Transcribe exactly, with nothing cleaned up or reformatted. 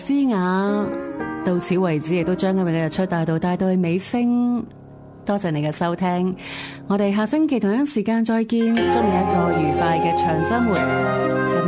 詩雅，到此為止，亦都將今日嘅日出大道帶到去尾聲。多謝你嘅收聽，我哋下星期同樣時間再見，祝你一個愉快嘅長週末。